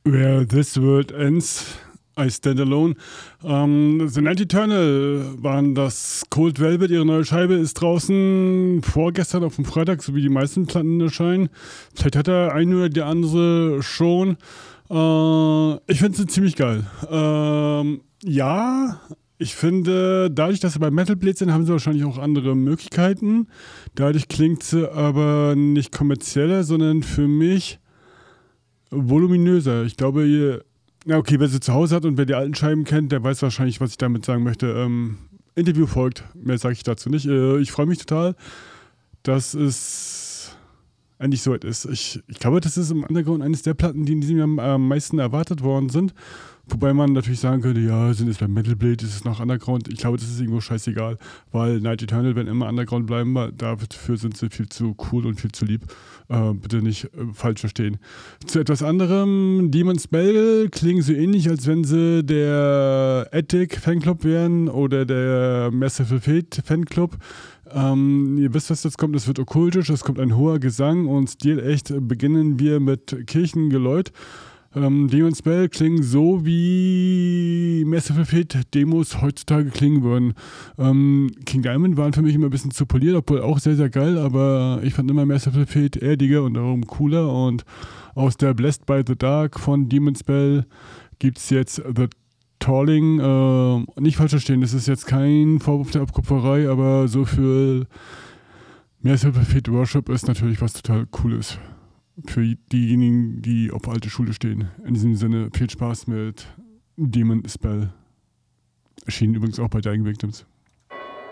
Where This World Ends, I Stand Alone. The Night Eternal waren das. Cold Velvet, ihre neue Scheibe, ist draußen vorgestern auf dem Freitag, so wie die meisten Platten erscheinen. Vielleicht hat er eine oder die andere schon. Ich finde sie ziemlich geil. Ja, ich finde, dadurch, dass sie bei Metal Blade sind, haben sie wahrscheinlich auch andere Möglichkeiten. Dadurch klingt sie aber nicht kommerzieller, sondern für mich voluminöser. Ich glaube, na okay, wer sie zu Hause hat und wer die alten Scheiben kennt, der weiß wahrscheinlich, was ich damit sagen möchte. Interview folgt, mehr sage ich dazu nicht. Ich freue mich total, dass es endlich so weit ist. Ich glaube, das ist im Underground eines der Platten, die in diesem Jahr am meisten erwartet worden sind. Wobei man natürlich sagen könnte, ja, sind es bei Metal Blade, ist es noch Underground. Ich glaube, das ist irgendwo scheißegal, weil Night Eternal werden immer Underground bleiben, dafür sind sie viel zu cool und viel zu lieb. Bitte nicht falsch verstehen. Zu etwas anderem, Demon's Bell klingen so ähnlich, als wenn sie der Attic Fanclub wären oder der Merciful Fate Fanclub. Ihr wisst, was jetzt kommt, es wird okkultisch, es kommt ein hoher Gesang und stilecht beginnen wir mit Kirchengeläut. Demon's Bell klingen so, wie Merciful Fate Demos heutzutage klingen würden. King Diamond waren für mich immer ein bisschen zu poliert, obwohl auch sehr, sehr geil, aber ich fand immer Merciful Fate erdiger und darum cooler. Und aus der Blessed by the Dark von Demon's Bell gibt es jetzt The Tolling. Nicht falsch verstehen, das ist jetzt kein Vorwurf der Abkupferei, aber so für Merciful Fate Worship ist natürlich was total Cooles. Für diejenigen, die auf alte Schule stehen. In diesem Sinne, viel Spaß mit Demon's Bell. Erschienen übrigens auch bei Dying Victims.